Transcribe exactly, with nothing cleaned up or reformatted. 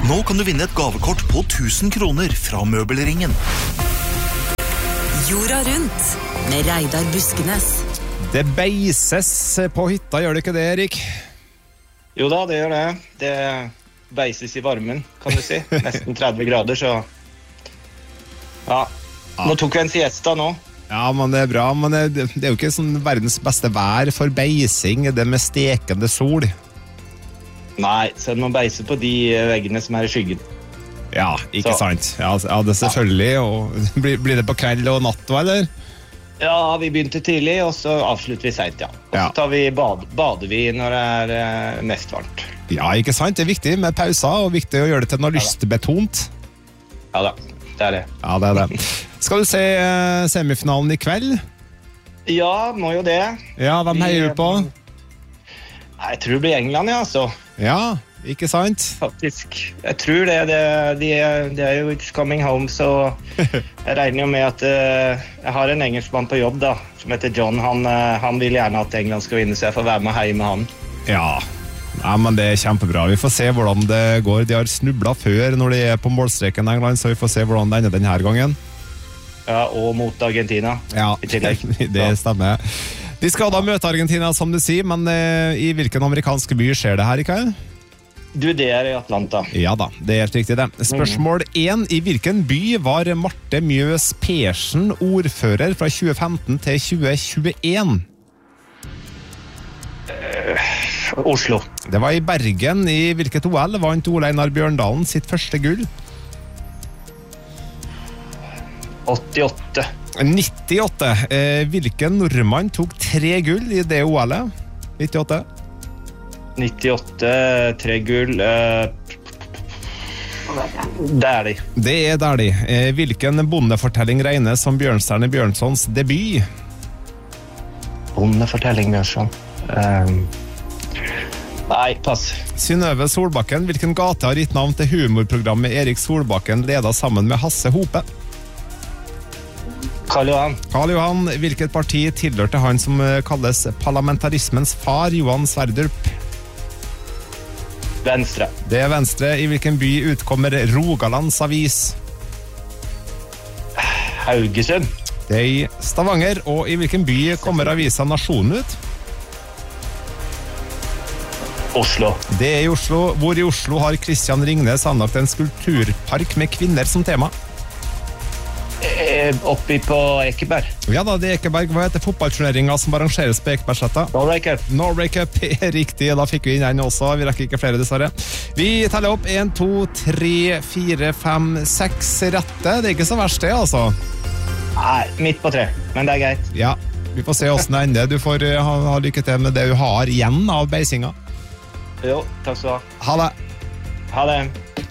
Nå kan du vinne et gavekort på tusen kroner fra Møbelringen. Jorda rundt med Reidar Buskenes. Det beises på hytta, gjør det ikke det, Erik? Jo da, det gjør det. Det beises i varmen, kan du si. Nesten tretti grader, så... Ja, nå tok vi en siesta nå. Ja, men det er bra, men det, det er jo ikke sånn verdens beste vær for beising, det med stekende sol. Nei, så må beise på de veggene som er i skyggen. Ja, ikke så. Sant. Ja, ja, det er selvfølgelig, og blir, blir det på kveld og natt, eller? Ja, vi begynte tidlig, og så avslutter vi sent, ja. Og Ja. så tar vi bad, bader vi når det er eh, mest varmt. Ja, ikke sant? Det er viktig med pauser, og viktig å gjøre det til noe lystbetont. Ja da, det er det. Ja, det er det. Skal du se eh, semifinalen i kveld? Ja, må jo det. Ja, hvem heier du på? Nei, jeg tror det blir England, ja, altså. Ja, ikke sant? Faktisk. Jeg tror det. Det, de, de er jo It's Coming Home, så jeg regner jo med at uh, jeg har en engelskmann på jobb da, som heter John. Han, uh, han vil gjerne at England skal vinne, så jeg får være med og heie med han. Ja. Ja, men det er kjempebra. Vi får se hvordan det går. De har snublet før når de er på målstreken England, så vi får se hvordan det ender denne gangen. Ja, og mot Argentina Ja, i tillegg. det stemmer. De skal da møte Argentina, som du sier, men uh, i hvilken amerikanske by skjer det her i kveld? Du, det er i Atlanta. Ja da, det er helt riktig det. Spørsmål én. I hvilken by var Marte Mjøs Persen ordfører fra tjue femten til tjue tjueen? Uh, Oslo. Det var i Bergen. I hvilket O L vant Ole Einar Bjørndalen sitt første gull? åttiåtte. nittiåtte. Eh, hvilken nordmann tok tre gull i det O L-et? nittiåtte. nittiåtte, tre gull. Uh, det er de. Det er der de. Eh, hvilken bondefortelling regnes som Bjørnstjerne Bjørnsons debut? Bondefortelling, Bjørnson. Um, nei, pass. Synnøve Solbakken. Hvilken gate har gitt navn til humorprogrammet Erik Solbakken ledet sammen med Hasse Hope? Karl Johan. Karl Johan. Hvilket parti tilhørte han som kalles parlamentarismens far, Johan Sverdrup? Venstre. Det er Venstre. I hvilken by utkommer Rogalands avis? Haugesund. Det er i Stavanger. Og i hvilken by kommer avisa Nasjonen ut? Oslo. Det er i Oslo. Hvor i Oslo har Christian Ringnes anlagt en skulpturpark med kvinner som tema? Eh, oppi på Ekeberg. Ja da, det er Ekeberg. Hva heter fotballturneringen som arrangeres på Ekebergsletta? Norway Cup. Norway Cup er riktig, da fikk vi inn den også. Vi rekker ikke flere, dessverre. Vi teller opp en, to, tre, fire, fem, seks rette. Det er ikke så verst det, altså. Nei, midt på tre, men det er greit. Ja, vi får se hvordan det ender. Du får uh, ha, ha lykke til med det du har igjen av beisinga. Jo, takk skal du ha. Ha det. Ha det.